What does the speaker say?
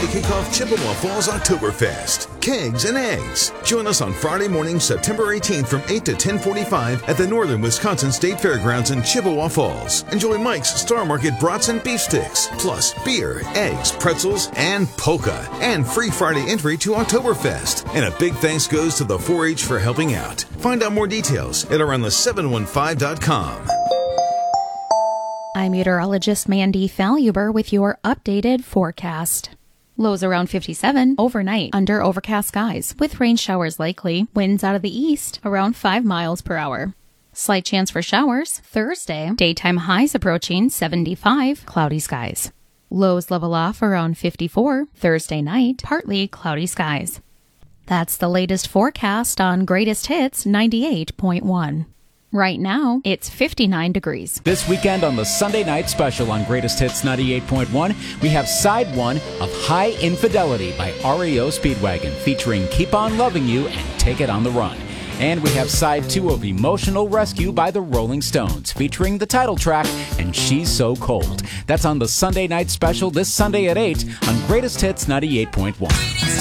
to kick off Chippewa Falls Oktoberfest. Kegs and eggs. Join us on Friday morning, September 18th from 8 to 10:45 at the Northern Wisconsin State Fairgrounds in Chippewa Falls. Enjoy Mike's Star Market brats and beef sticks, plus beer, eggs, pretzels, and polka. And free Friday entry to Oktoberfest. And a big thanks goes to the 4-H for helping out. Find out more details at aroundthe715.com. I'm meteorologist Mandy Faluber with your updated forecast. Lows around 57 overnight under overcast skies with rain showers likely. Winds out of the east around 5 miles per hour. Slight chance for showers Thursday. Daytime highs approaching 75. Cloudy skies. Lows level off around 54. Thursday night, partly cloudy skies. That's the latest forecast on Greatest Hits 98.1. Right now, it's 59 degrees. This weekend on the Sunday Night Special on Greatest Hits 98.1, we have Side 1 of High Infidelity by REO Speedwagon, featuring Keep On Loving You and Take It On The Run. And we have Side 2 of Emotional Rescue by the Rolling Stones, featuring the title track, And She's So Cold. That's on the Sunday Night Special this Sunday at 8 on Greatest Hits 98.1.